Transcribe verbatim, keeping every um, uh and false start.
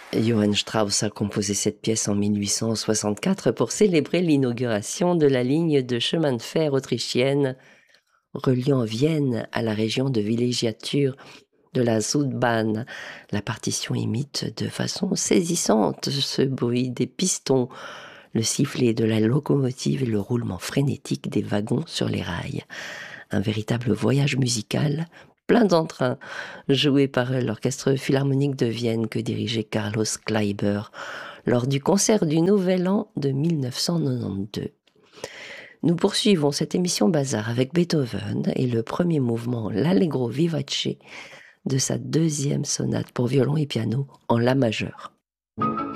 Johann Strauss a composé cette pièce en mille huit cent soixante-quatre pour célébrer l'inauguration de la ligne de chemin de fer autrichienne reliant Vienne à la région de villégiature de la Südbahn. La partition imite de façon saisissante ce bruit des pistons, le sifflet de la locomotive et le roulement frénétique des wagons sur les rails. Un véritable voyage musical plein d'entrain, joué par l'Orchestre Philharmonique de Vienne que dirigeait Carlos Kleiber lors du concert du Nouvel An de mille neuf cent quatre-vingt-douze. Nous poursuivons cette émission Bazar avec Beethoven et le premier mouvement, l'Allegro vivace, de sa deuxième sonate pour violon et piano en La majeur.